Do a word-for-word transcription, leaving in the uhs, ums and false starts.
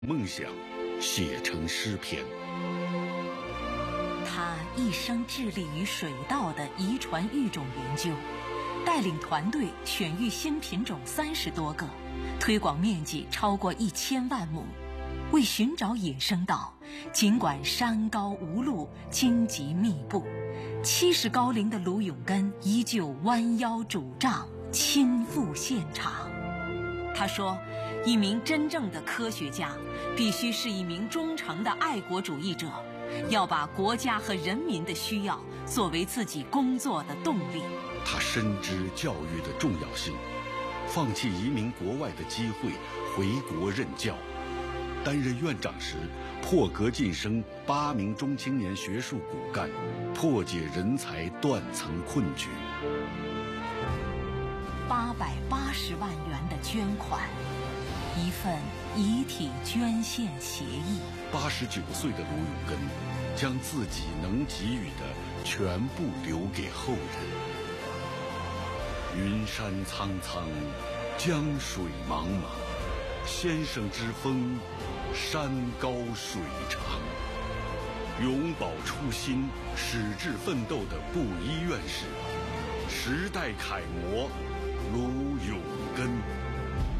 梦想写成诗篇。 他一生致力于水稻的遗传育种研究，带领团队选育新品种三十多个，推广面积超过一千万亩。为寻找野生稻，尽管山高无路，荆棘密布，七十高龄的卢永根依旧弯腰拄杖，亲赴现场。他说，一名真正的科学家必须是一名忠诚的爱国主义者，要把国家和人民的需要作为自己工作的动力。 他深知教育的重要性，放弃移民国外的机会，回国任教。担任院长时，破格晋升八名中青年学术骨干，破解人才断层困局。 八百八十万元的捐款，一份遗体捐献协议。 八十九岁的卢永根，将自己能给予的全部留给后人。云山苍苍，江水茫茫，先生之风，山高水长。永葆初心，矢志奋斗的布衣院士，时代楷模卢永根。